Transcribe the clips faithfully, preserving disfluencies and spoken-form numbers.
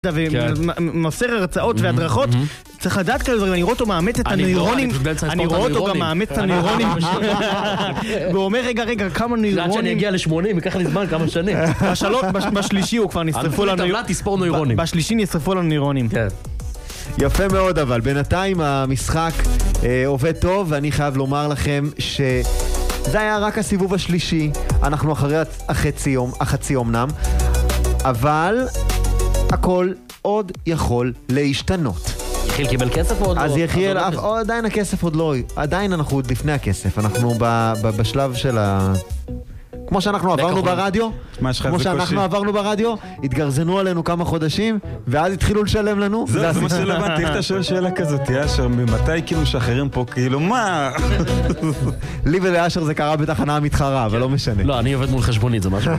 ומוסר הרצאות והדרכות, צריך לדעת כאלה דברים, אני רואה אותו מאמץ את הנוירונים, אני רואה אותו גם מאמץ את הנוירונים, והוא אומר רגע רגע כמה נוירונים, עד שאני אגיע ל-שמונים, ייקח לי זמן כמה שנים. בשלישי הוא כבר נשרפו לנו, טבלה תספור נוירונים. בשלישי נשרפו לנו נוירונים. יפה מאוד, אבל בינתיים המשחק עובד טוב, ואני חייב לומר לכם שזה היה רק הסיבוב השלישי, אנחנו אחרי החצי יום, החצי אומנם, אבל הכל עוד יכול להשתנות. יחיל קיבל כסף או עוד לא? אז יחיל, עדיין הכסף עוד לא, עדיין אנחנו עוד לפני הכסף, אנחנו בשלב של ה... כמו שאנחנו עברנו ברדיו, כמו שאנחנו עברנו ברדיו, התגרזנו עלינו כמה חודשים, ואז התחילו לשלם לנו. זה מה שלא הבנתי, איך אתה שואל שאלה כזאת, יאשר, ממתי כאילו שחררים פה, כאילו מה? לי וליאשר זה קרה בתחנה המתחרה, אבל לא משנה. לא, אני עובד מול חשבונית, זה משהו.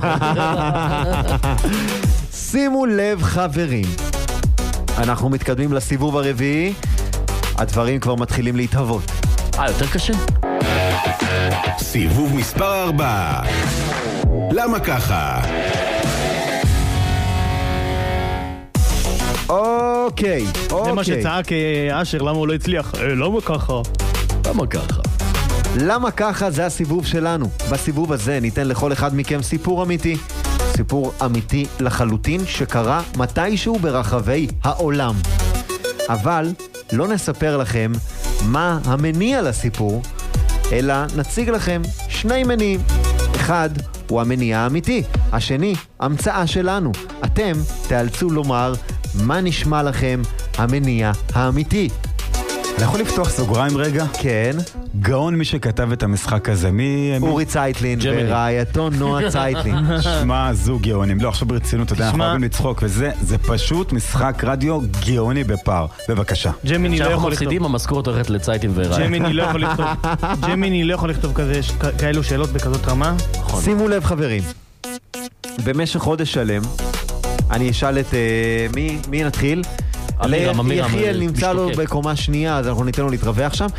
שימו לב חברים, אנחנו מתקדמים לסיבוב הרביעי, הדברים כבר מתחילים להתהוות. אה, יותר קשה? סיבוב מספר ארבע. למה ככה? אוקיי, אוקיי. זה מה שצעק אשר, למה הוא לא הצליח? למה ככה? למה ככה? למה ככה זה הסיבוב שלנו. בסיבוב הזה ניתן לכל אחד מכם סיפור אמיתי. סיפור אמיתי לחלוטין שקרה מתישהו ברחבי העולם. אבל לא נספר לכם מה המניע לסיפור, אלא נציג לכם שני מניעים. אחד הוא המניע האמיתי, השני המצאה שלנו. אתם תאלצו לומר מה נשמע לכם המניע האמיתי. אני יכול לפתוח סוגריים רגע? כן. גאון מי שכתב את המשחק הזה, מי... אורי צייטלין ורעייתו נועה צייטלין. שמע, זוג גאונים. לא, עכשיו ברצינות, אתה יודע, אנחנו אוהבים לצחוק, וזה זה פשוט משחק רדיו גאוני בפאר. בבקשה. ג'מיני לא יכול לכתוב. המשכורת הולכת לצייטלין ורעייתו. ג'מיני לא יכול לכתוב. ג'מיני לא יכול לכתוב כאלו שאלות בכזאת רמה. שימו לב חברים, במשך חודש שלם, אני אשאל את... מי נתחיל? יחיאל נמצא לו בקומה שנייה, אז אנחנו ניתן לו להתרווח שם.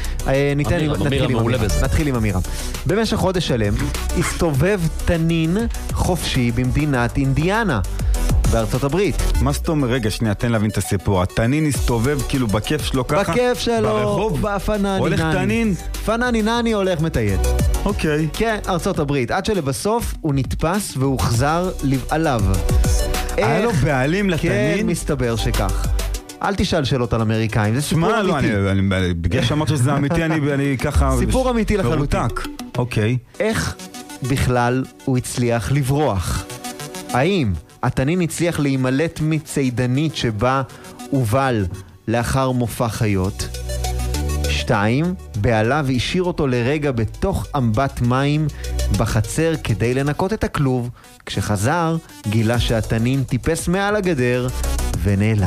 נתחיל עם אמירם. במשך חודש שלם הסתובב תנין חופשי במדינת אינדיאנה בארצות הברית. מה זאת אומרת? רגע, שנייה, תן להבין את הסיפור. התנין הסתובב כאילו בכיף שלו ככה? בכיף שלו, ברחוב? בפנני הולך תנין? פנני נני הולך מטייל. אוקיי. כן, ארצות הברית. עד שלבסוף הוא נתפס והוחזר לבעליו. היה לו בעלים לתנין? כן, מסתבר שכך. אל תשאל שאלות על אמריקאים, זה סיפור אמיתי. לא, בגלל שאמרת שזה אמיתי, אני ככה... סיפור אמיתי לחלוטין. אוקיי. איך בכלל הוא הצליח לברוח? האם התנין הצליח להימלט מציידנית שבה הובל לאחר מופע חיות? שתיים, בעליו השאיר אותו לרגע בתוך אמבט מים בחצר כדי לנקות את הכלוב. כשחזר, גילה שהתנין טיפס מעל הגדר ונעלם.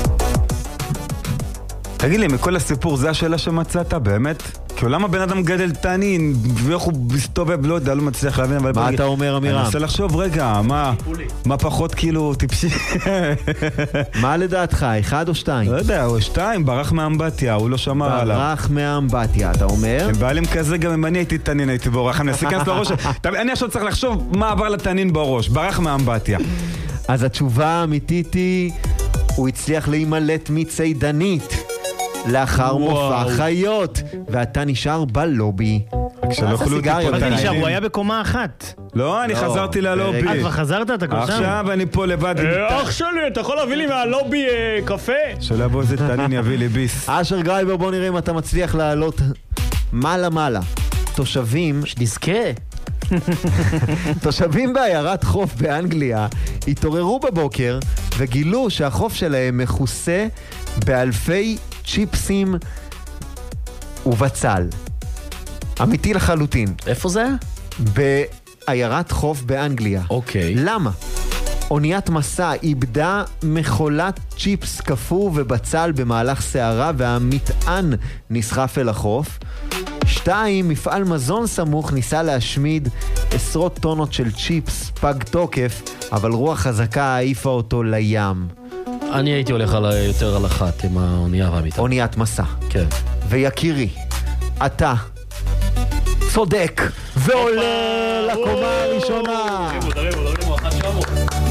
תגיד לי, מכל הסיפור, זה השאלה שמצאת, באמת? כאילו, למה בן אדם גדל תנין, ואיך הוא מסתובב, לא יודע, לא מצליח להבין, אבל... מה אתה אומר, אמירם? אני רוצה לחשוב, רגע, מה פחות כאילו טיפשי? מה לדעתך, אחד או שתיים? לא יודע, הוא שתיים, ברח מהאמבטיה, הוא לא שמר עליו. ברח מהאמבטיה, אתה אומר? הם בעלים כזה, גם אם אני הייתי תנין, הייתי בורח, אני אסכנס לראש, אני עכשיו צריך לחשוב מה עבר לתנין בראש, ברח מהאמבטיה. אז התשובה האמיתית היא, הוא הצליח להימלט מציידנית לאחר מופע חיות, ואתה נשאר בלובי. כשלא יכולו טיפול תנין. נשאר, הוא היה בקומה אחת. לא, אני חזרתי ללובי. אה, כבר חזרת? אתה כבר שם? עכשיו אני פה לבד. אח שלי, אתה יכול להביא לי מהלובי קפה? שלא יבוא איזה תנין יביא לי ביס. אשר גרייבר, בוא נראה אם אתה מצליח לעלות מעלה מעלה. תושבים... שתזכה. תושבים בעיירת חוף באנגליה התעוררו בבוקר וגילו שהחוף שלהם מכוסה באלפי צ'יפסים ובצל. אמיתי לחלוטין. איפה זה? בעיירת חוף באנגליה. אוקיי. למה? אוניית מסע איבדה מכולת צ'יפס קפוא ובצל במהלך סערה והמטען נסחף אל החוף. שתיים, מפעל מזון סמוך ניסה להשמיד עשרות טונות של צ'יפס פג תוקף, אבל רוח חזקה העיפה אותו לים. אני הייתי הולך על יותר על אחת עם האונייה והמטען. אוניית מסע. כן. ויקירי, אתה צודק ועולה לקומה הראשונה.